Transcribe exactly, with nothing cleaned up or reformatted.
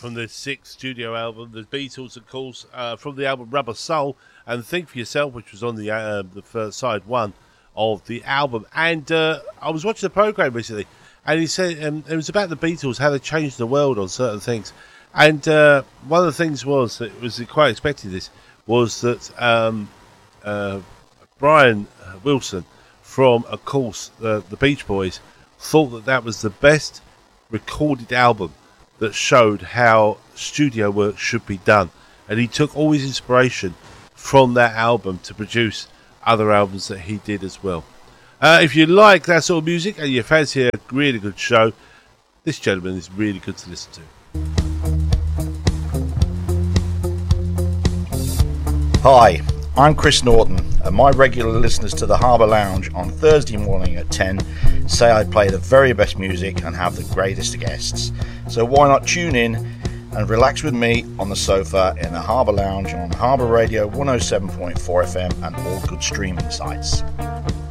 from the sixth studio album, The Beatles, of course, uh, from the album Rubber Soul, and Think for Yourself, which was on the uh, the first side one of the album. And uh, I was watching the program recently, and he said um, it was about the Beatles, how they changed the world on certain things. And uh, one of the things was that was quite expected. This was that um, uh, Brian Wilson from, of course, uh, the Beach Boys, thought that that was the best recorded album that showed how studio work should be done, and he took all his inspiration from that album to produce other albums that he did as well. Uh, if you like that sort of music and you fancy a really good show, this gentleman is really good to listen to. Hi, I'm Chris Norton, and my regular listeners to the Harbour Lounge on Thursday morning at ten say I play the very best music and have the greatest guests. So why not tune in and relax with me on the sofa in the Harbour Lounge on Harbour Radio one oh seven point four F M and all good streaming sites.